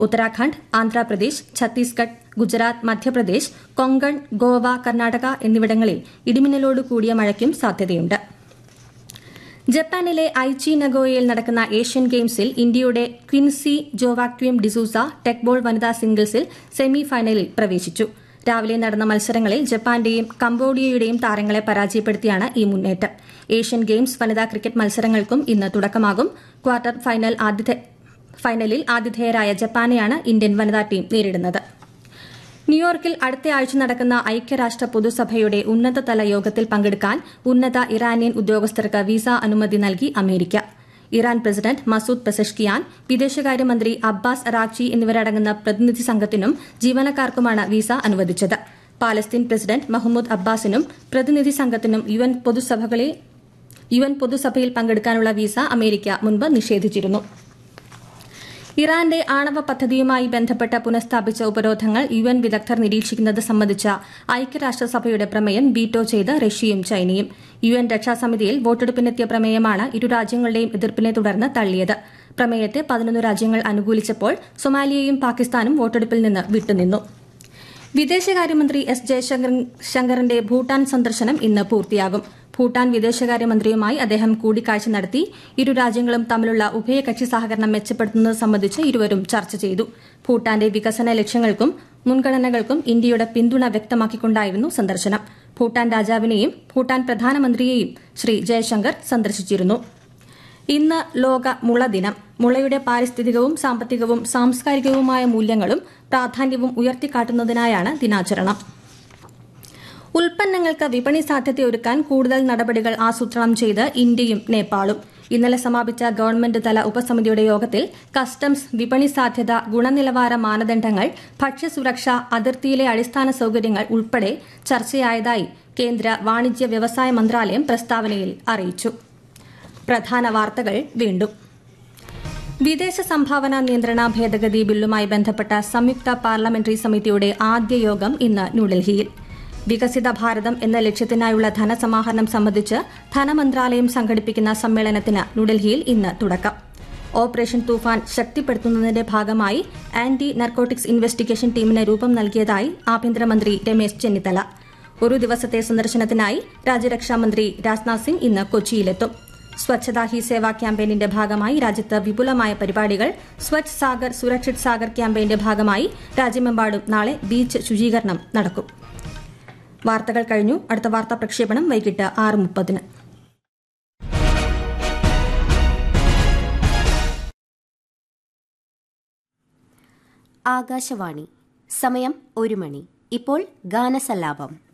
ഉത്തരാഖണ്ഡ്, ആന്ധ്രാപ്രദേശ്, ഛത്തീസ്ഗഡ്, ഗുജറാത്ത്, മധ്യപ്രദേശ്, കൊങ്കൺ, ഗോവ, കർണാടക എന്നിവിടങ്ങളിൽ ഇടിമിന്നലോട് കൂടിയ മഴയ്ക്കും സാധ്യതയുണ്ട്. ജപ്പാനിലെ ഐച്ചി നഗോയയിൽ നടക്കുന്ന ഏഷ്യൻ ഗെയിംസിൽ ഇന്ത്യയുടെ ക്വിൻസി ജോവാക്വിം ഡിസൂസ ടെക്ബോൾ വനിതാ സിംഗിൾസിൽ സെമി ഫൈനലിൽ പ്രവേശിച്ചു. രാവിലെ നടന്ന മത്സരങ്ങളിൽ ജപ്പാന്റെയും കംബോഡിയയുടെയും താരങ്ങളെ പരാജയപ്പെടുത്തിയാണ് ഈ മുന്നേറ്റം. ഏഷ്യൻ ഗെയിംസ് വനിതാ ക്രിക്കറ്റ് മത്സരങ്ങൾക്കും ഇന്ന് തുടക്കമാകും. ക്വാർട്ടർ ഫൈനലിൽ ആതിഥേയരായ ജപ്പാനെയാണ് ഇന്ത്യൻ വനിതാ ടീം നേരിടുന്നത്. ന്യൂയോർക്കിൽ അടുത്തയാഴ്ച നടക്കുന്ന ഐക്യരാഷ്ട്ര പൊതുസഭയുടെ ഉന്നതതല യോഗത്തിൽ പങ്കെടുക്കാൻ ഉന്നത ഇറാനിയൻ ഉദ്യോഗസ്ഥർക്ക് വിസ അനുമതി നൽകി America. Iran president Masoud Pezeshkian, വിദേശകാര്യമന്ത്രി അബ്ബാസ് അറാക്ചി എന്നിവരടങ്ങുന്ന പ്രതിനിധി സംഘത്തിനും ജീവനക്കാർക്കുമാണ് വിസ അനുവദിച്ചത്. പാലസ്തീൻ പ്രസിഡന്റ് മഹ്മൂദ് അബ്ബാസിനും പ്രതിനിധി സംഘത്തിനും യുഎൻ പൊതുസഭയിൽ പങ്കെടുക്കാനുള്ള വിസ അമേരിക്ക മുൻപ് നിഷേധിച്ചിരുന്നു. ഇറാന്റെ ആണവ പദ്ധതിയുമായി ബന്ധപ്പെട്ട് പുനഃസ്ഥാപിച്ച ഉപരോധങ്ങൾ യുഎൻ വിദഗ്ധർ നിരീക്ഷിക്കുന്നത് സംബന്ധിച്ച ഐക്യരാഷ്ട്രസഭയുടെ പ്രമേയം വീറ്റോ ചെയ്ത് റഷ്യയും ചൈനയും. യുഎൻ രക്ഷാസമിതിയിൽ വോട്ടെടുപ്പിനെത്തിയ പ്രമേയമാണ് ഇരു രാജ്യങ്ങളുടെയും എതിർപ്പിനെ തുടർന്ന് തള്ളിയത്. പ്രമേയത്തെ 11 രാജ്യങ്ങൾ അനുകൂലിച്ചപ്പോൾ സൊമാലിയയും പാകിസ്ഥാനും വോട്ടെടുപ്പിൽ നിന്ന് വിട്ടുനിന്നു. വിദേശകാര്യമന്ത്രി എസ് ജയശങ്കറിന്റെ ഭൂട്ടാൻ സന്ദർശനം ഇന്ന് പൂർത്തിയാകും. ഭൂട്ടാൻ വിദേശകാര്യമന്ത്രിയുമായി അദ്ദേഹം കൂടിക്കാഴ്ച നടത്തി. ഇരു രാജ്യങ്ങളും തമ്മിലുള്ള ഉഭയകക്ഷി സഹകരണം മെച്ചപ്പെടുത്തുന്നത് സംബന്ധിച്ച് ഇരുവരും ചർച്ച ചെയ്തു. ഭൂട്ടാന്റെ വികസന ലക്ഷ്യങ്ങൾക്കും മുൻഗണനകൾക്കും ഇന്ത്യയുടെ പിന്തുണ വ്യക്തമാക്കിക്കൊണ്ടായിരുന്നു സന്ദർശനം. ഭൂട്ടാൻ രാജാവിനെയും ഭൂട്ടാൻ പ്രധാനമന്ത്രിയെയും ശ്രീ ജയശങ്കർ സന്ദർശിച്ചിരുന്നു. ഇന്ന് ലോക മുള ദിനം. മുളയുടെ പാരിസ്ഥിതികവും സാമ്പത്തികവും സാംസ്കാരികവുമായ മൂല്യങ്ങളും പ്രാധാന്യവും ഉയർത്തിക്കാട്ടുന്നതിനായാണ് ദിനാചരണം. ഉൽപ്പന്നങ്ങൾക്ക് വിപണി സാധ്യതയൊരുക്കാൻ കൂടുതൽ നടപടികൾ ആസൂത്രണം ചെയ്ത് ഇന്ത്യയും നേപ്പാളും. ഇന്നലെ സമാപിച്ച ഗവൺമെന്റ് തല ഉപസമിതിയുടെ യോഗത്തിൽ കസ്റ്റംസ്, വിപണി സാധ്യത, ഗുണനിലവാര മാനദണ്ഡങ്ങൾ, ഭക്ഷ്യസുരക്ഷ, അതിർത്തിയിലെ അടിസ്ഥാന സൌകര്യങ്ങൾ ഉൾപ്പെടെ ചർച്ചയായതായി കേന്ദ്ര വാണിജ്യ വ്യവസായ മന്ത്രാലയം പ്രസ്താവനയിൽ അറിയിച്ചു. പ്രധാന വാർത്തകൾ വീണ്ടും. വിദേശ സംഭാവന നിയന്ത്രണ ഭേദഗതി ബില്ലുമായി ബന്ധപ്പെട്ട സംയുക്ത പാർലമെന്ററി സമിതിയുടെ ആദ്യ യോഗം ഇന്ന് ന്യൂഡൽഹിയിൽ. വികസിത ഭാരതം എന്ന ലക്ഷ്യത്തിനായുള്ള ധനസമാഹരണം സംബന്ധിച്ച് ധനമന്ത്രാലയം സംഘടിപ്പിക്കുന്ന സമ്മേളനത്തിന് ന്യൂഡൽഹിയിൽ ഇന്ന് തുടക്കം. ഓപ്പറേഷൻ തൂഫാൻ ശക്തിപ്പെടുത്തുന്നതിന്റെ ഭാഗമായി ആന്റി നർക്കോട്ടിക്സ് ഇൻവെസ്റ്റിഗേഷൻ ടീമിന് രൂപം നൽകിയതായി ആഭ്യന്തരമന്ത്രി രമേശ് ചെന്നിത്തല. ഒരു ദിവസത്തെ സന്ദർശനത്തിനായി രാജ്യരക്ഷാമന്ത്രി രാജ്നാഥ് സിംഗ് ഇന്ന് കൊച്ചിയിലെത്തും. സ്വച്ഛതാ ഹി സേവ ക്യാമ്പയിനിന്റെ ഭാഗമായി രാജ്യത്ത് വിപുലമായ പരിപാടികൾ. സ്വച്ഛ് സാഗർ സുരക്ഷിത് സാഗർ ക്യാമ്പയിന്റെ ഭാഗമായി രാജ്യമെമ്പാടും നാളെ ബീച്ച് ശുചീകരണം നടക്കും. വാർത്തകൾ കഴിഞ്ഞു. അടുത്ത വാർത്താ പ്രക്ഷേപണം വൈകിട്ട് 6:30. ആകാശവാണി. സമയം 1 മണി. ഇപ്പോൾ ഗാനസല്ലാപം.